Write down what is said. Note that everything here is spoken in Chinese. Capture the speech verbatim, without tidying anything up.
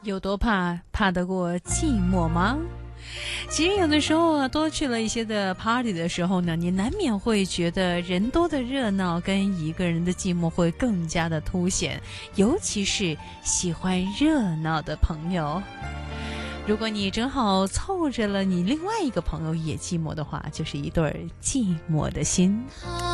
有多怕？怕得过寂寞吗？其实有的时候啊，多去了一些的 party 的时候呢，你难免会觉得人多的热闹跟一个人的寂寞会更加的凸显，尤其是喜欢热闹的朋友。如果你正好凑着了你另外一个朋友也寂寞的话，就是一对寂寞的心。